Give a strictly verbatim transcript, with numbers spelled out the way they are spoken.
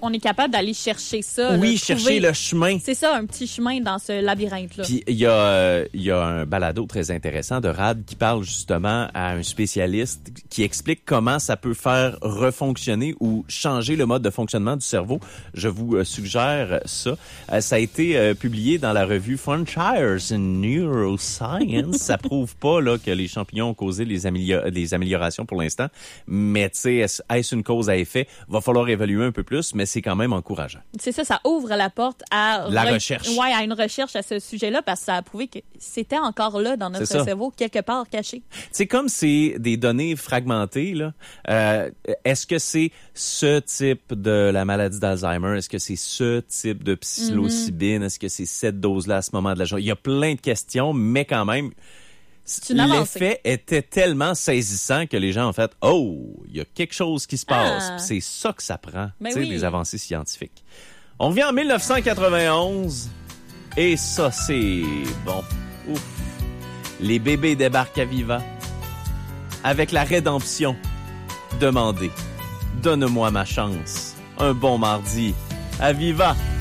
on est capable d'aller chercher ça. Oui, là, chercher trouver, le chemin. C'est ça, un petit chemin dans ce labyrinthe-là. Puis il y a, euh, il y a un balado très intéressant de Rad qui parle justement à un spécialiste qui explique comment ça peut faire refonctionner ou changer le mode de fonctionnement du cerveau. Je vous euh, suggère ça. Euh, ça a été euh, publié dans la revue Frontiers in Neuroscience. Ça prouve pas là que les champignons ont causé les, amélior- les améliorations pour l'instant, mais tu sais, est-ce, est-ce une cause à effet? Va falloir évaluer un peu plus, mais c'est quand même encourageant. C'est ça, ça ouvre la porte à... La re- recherche. Ouais, à une recherche à ce sujet-là, parce que ça a prouvé que c'était encore là dans notre cerveau, quelque part caché. C'est comme c'est des données fragmentées, là. Euh, est-ce que c'est ce type de la maladie d'Alzheimer? Est-ce que c'est ce type de psilocybine? Mm-hmm. Est-ce que c'est cette dose-là à ce moment de la journée? Il y a plein de questions, mais quand même... L'effet était tellement saisissant que les gens ont fait « Oh, il y a quelque chose qui se passe. Ah. » C'est ça que ça prend, tu sais, oui. Les avancées scientifiques. On revient en dix-neuf cent quatre-vingt-onze et ça, c'est bon. Ouf. Les bébés débarquent à Viva avec la rédemption. Demandez. Donne-moi ma chance. Un bon mardi. À Viva!